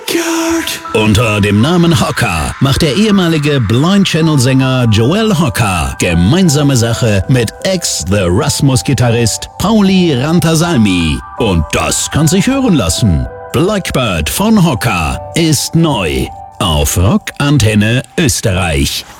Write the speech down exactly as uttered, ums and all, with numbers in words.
Backyard. Unter dem Namen Hocker macht der ehemalige Blind Channel-Sänger Joel Hocker gemeinsame Sache mit Ex-The Rasmus-Gitarrist Pauli Rantasalmi. Und das kann sich hören lassen. Blackbird von Hocker ist neu auf Rock Antenne Österreich.